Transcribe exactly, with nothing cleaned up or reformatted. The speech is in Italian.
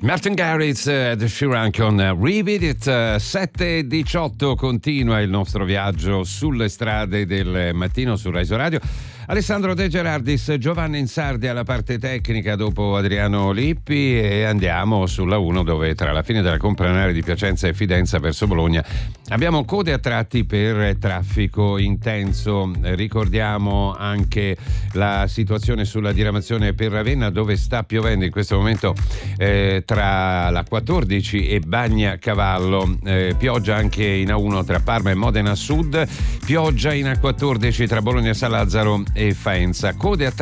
Martin Garrix, Ed Sheeran con Revisit It. Sette e diciotto continua il nostro viaggio sulle strade del mattino su Rai Radio. Alessandro De Gerardis, Giovanni Insardi alla parte tecnica dopo Adriano Lippi, e andiamo sulla uno, dove tra la fine della companare di Piacenza e Fidenza verso Bologna abbiamo code a tratti per traffico intenso. Ricordiamo anche la situazione sulla diramazione per Ravenna, dove sta piovendo in questo momento eh, tra la quattordici e Bagnacavallo, eh, pioggia anche in A uno tra Parma e Modena Sud, pioggia in A quattordici tra Bologna San Lazzaro e Faenza. Code a